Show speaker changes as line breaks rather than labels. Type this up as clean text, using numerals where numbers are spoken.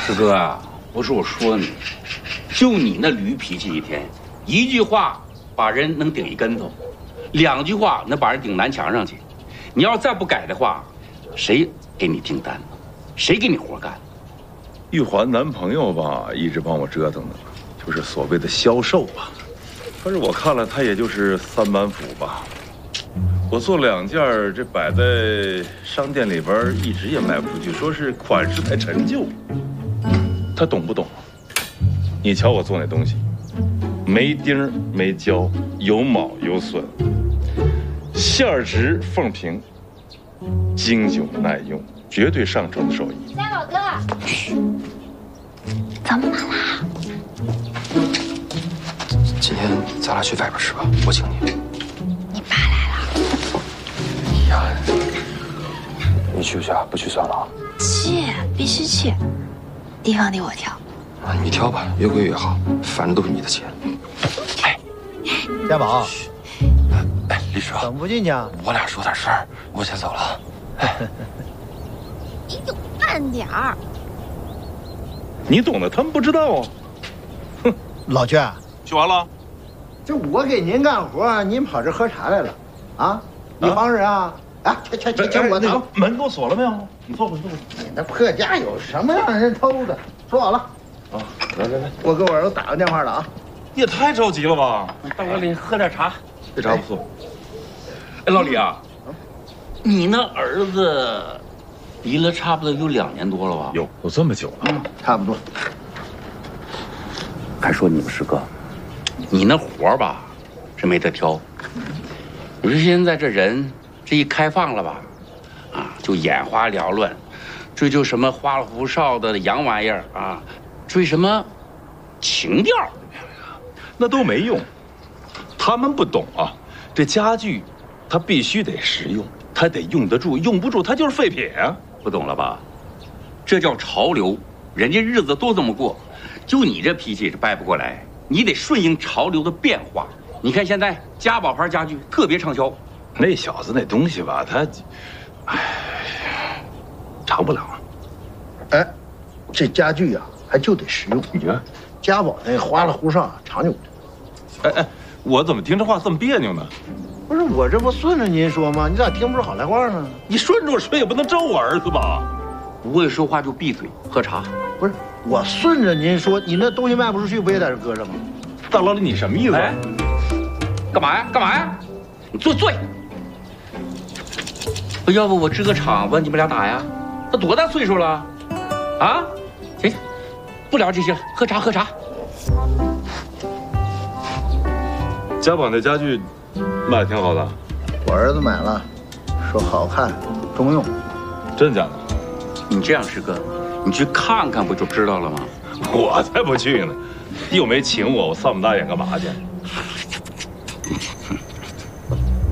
师哥啊，不是我说你，就你那驴脾气，一天一句话把人能顶一跟头，2句话能把人顶南墙上去。你要再不改的话，谁给你订单呢？谁给你活干？
玉环男朋友吧，一直帮我折腾呢，就是所谓的销售吧。可是我看了，他也就是3板斧吧。我做2件，这摆在商店里边一直也卖不出去，说是款式太陈旧。他懂不懂？你瞧我做那东西，没钉没胶，有铆有损，馅儿直缝平，经久耐用，绝对上乘的手艺。
三老哥，怎么啦？
今天咱俩去外边吃吧，我请你。
你爸来了。
哎呀，你去不去啊？不去算了啊。
去，必须去。地方得我挑。
啊，你挑吧，越贵越好，反正都是你的钱。哎，
家宝，
哎，李叔，
怎么不进去啊？
我俩说点事儿，我先走了。哎，
你就慢点儿。
你懂的，他们不知道啊。
哼，老娟，
去完了。
这我给您干活，您跑这喝茶来了，啊？你帮人啊？啊，去，我走。
门给我锁了没有？你坐会，坐会。
你那破家有什么让人偷的？说好了。
啊，来，
我给我儿子打个电话了啊。
你也太着急了吧？
大老李喝点茶，
这茶不错。
哎，老李啊，你那儿子离了差不多有2年多了吧？
有这么久了？
差不多。
还说你们师哥，你那活吧是没得挑。你说现在这人这一开放了吧，啊，就眼花缭乱，追求什么花里胡哨的洋玩意儿啊，追什么情调，
那都没用，他们不懂啊。这家具，它必须得实用，它得用得住，用不住它就是废品啊。
不懂了吧？这叫潮流，人家日子都这么过，就你这脾气是掰不过来，你得顺应潮流的变化。你看现在家宝牌家具特别畅销，
那小子那东西吧，他，哎，长不了。
哎，这家具啊，还就得实用。
你看，
家宝那花里胡哨长久的。
哎，我怎么听这话这么别扭呢？
不是我这不顺着您说吗？你咋听不出好赖话呢？
你顺着我说也不能咒我儿子吧？
不会说话就闭嘴喝茶。
不是我顺着您说，你那东西卖不出去，不也在这搁着吗？
大老李，你什么意思？
哎，干嘛呀？干嘛呀？你坐下。要不我支个场问你们俩打呀？他多大岁数了？啊？行，不聊这些了，喝茶喝茶。
家宝那家具卖的挺好的，
我儿子买了，说好看，中用。
真的假的？
你这样师哥，你去看看不就知道了吗？
我才不去呢，又没请我，我丧不大眼干嘛去？